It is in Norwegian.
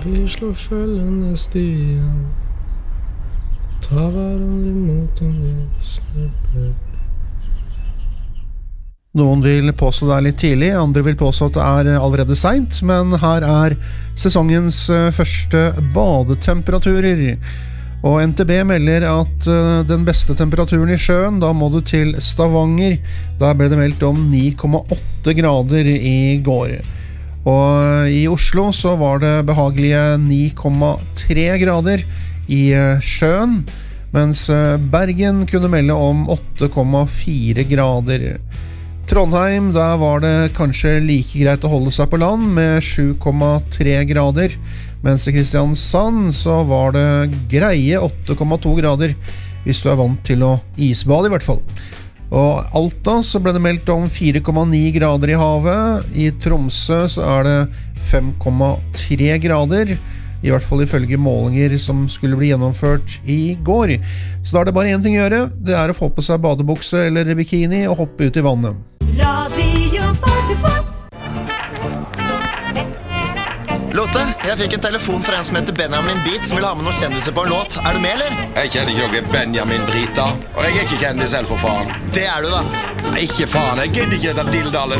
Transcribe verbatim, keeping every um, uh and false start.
vi slår følgende stier, tar hverandre imot om vi snubler. Noen vil påstå det er litt tidlig, andre vil påstå at det er allerede sent, men her er sesongens første badetemperaturer. Og N T B melder at den beste temperaturen i sjøen, da må du til Stavanger. Der ble det meldt om ni komma åtte grader i går. Og i Oslo så var det behagelige ni komma tre grader i sjøen, mens Bergen kunne melde om åtte komma fire grader. Trondheim, der var det kanskje like greit å holde seg på land med sju komma tre grader, mens i Kristiansand så var det greie åtte komma to grader, hvis du er vant til å isbade i hvert fall. Og Alta så ble det meldt om fire komma ni grader i havet, i Tromsø så er det fem komma tre grader, i hvert fall ifølge målinger som skulle bli gjennomført i går. Så da er det bare en ting å gjøre, det er å få på seg badebukse eller bikini og hoppe ut i vannet. Radio Bardufoss. Lotte, jeg fikk en telefon fra en som heter Benjamin Beat som vil ha med noen kjendiser på en låt. Er du med, eller? Jeg kjenner ikke noen Benjamin Brita, og jeg er ikke kjendis selv for faen. Det er du da. Nei, ikke faen, jeg gidder ikke dette dildalet.